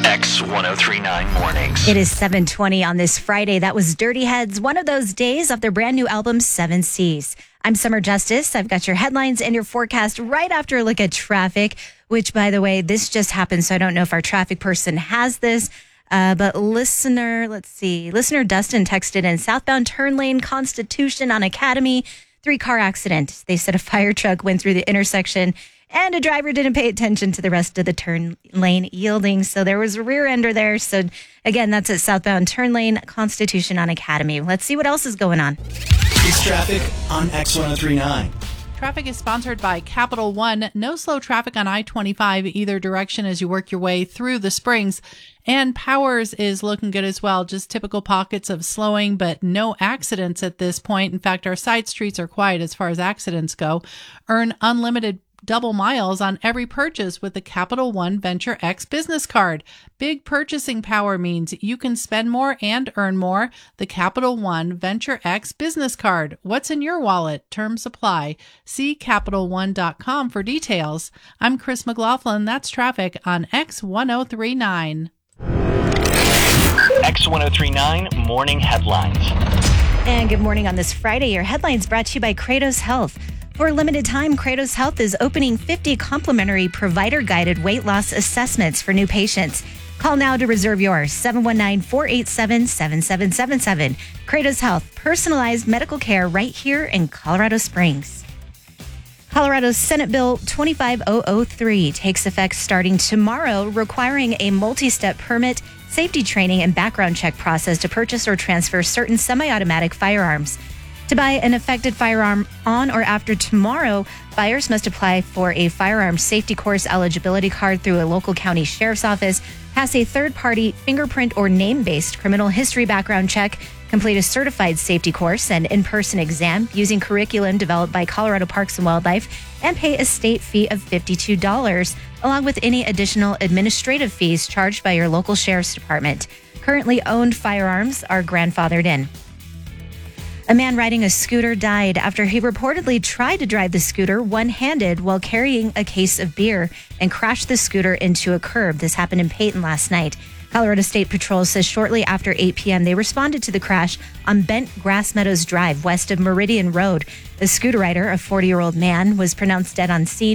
X1039 Mornings. It is 7:20 on this Friday. That was Dirty Heads, one of those days off their brand new album, Seven Seas. I'm Summer Justice. I've got your headlines and your forecast right after a look at traffic, which, by the way, this just happened, so I don't know if our traffic person has this. But listener Dustin texted in, southbound turn lane, Constitution on Academy, 3-car accident. They said a fire truck went through the intersection and a driver didn't pay attention to the rest of the turn lane yielding. So there was a rear ender there. So again, that's at southbound turn lane, Constitution on Academy. Let's see what else is going on. It's traffic on X1039. Traffic is sponsored by Capital One. No slow traffic on I-25 either direction as you work your way through the Springs. And Powers is looking good as well. Just typical pockets of slowing, but no accidents at this point. In fact, our side streets are quiet as far as accidents go. Earn unlimited double miles on every purchase with the Capital One Venture X business card. Big purchasing power means you can spend more and earn more. The Capital One Venture X business card. What's in your wallet? Terms apply. See CapitalOne.com for details. I'm Chris McLaughlin. That's traffic on X1039. X1039 Morning Headlines. And good morning on this Friday. Your headlines brought to you by Kratos Health. For a limited time, Kratos Health is opening 50 complimentary provider-guided weight loss assessments for new patients. Call now to reserve yours, 719-487-7777. Kratos Health, personalized medical care right here in Colorado Springs. Colorado's Senate Bill 25003 takes effect starting tomorrow, requiring a multi-step permit, safety training, and background check process to purchase or transfer certain semi-automatic firearms. To buy an affected firearm on or after tomorrow, buyers must apply for a firearm safety course eligibility card through a local county sheriff's office, pass a third-party fingerprint or name-based criminal history background check, complete a certified safety course and in-person exam using curriculum developed by Colorado Parks and Wildlife, and pay a state fee of $52, along with any additional administrative fees charged by your local sheriff's department. Currently owned firearms are grandfathered in. A man riding a scooter died after he reportedly tried to drive the scooter one-handed while carrying a case of beer and crashed the scooter into a curb. This happened in Peyton last night. Colorado State Patrol says shortly after 8 p.m. they responded to the crash on Bent Grass Meadows Drive west of Meridian Road. The scooter rider, a 40-year-old man, was pronounced dead on scene.